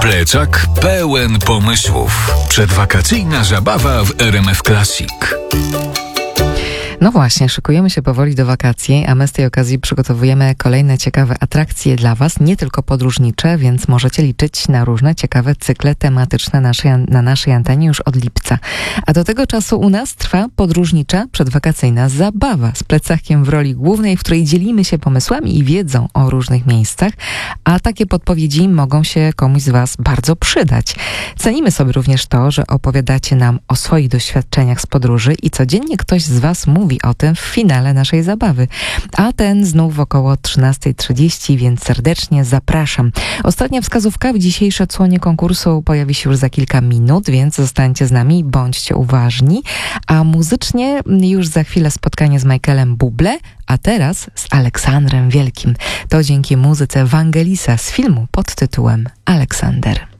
Plecak pełen pomysłów. Przedwakacyjna zabawa w RMF Classic. No właśnie, szykujemy się powoli do wakacji, a my z tej okazji przygotowujemy kolejne ciekawe atrakcje dla Was, nie tylko podróżnicze, więc możecie liczyć na różne ciekawe cykle tematyczne na naszej antenie już od lipca. A do tego czasu u nas trwa podróżnicza przedwakacyjna zabawa z plecakiem w roli głównej, w której dzielimy się pomysłami i wiedzą o różnych miejscach, a takie podpowiedzi mogą się komuś z Was bardzo przydać. Cenimy sobie również to, że opowiadacie nam o swoich doświadczeniach z podróży i codziennie ktoś z Was mówi o tym w finale naszej zabawy. A ten znów około 13:30, więc serdecznie zapraszam. Ostatnia wskazówka w dzisiejsze odsłonie konkursu pojawi się już za kilka minut, więc zostańcie z nami, bądźcie uważni. A muzycznie już za chwilę spotkanie z Michaelem Bublé, a teraz z Aleksandrem Wielkim. To dzięki muzyce Wangelisa z filmu pod tytułem Aleksander.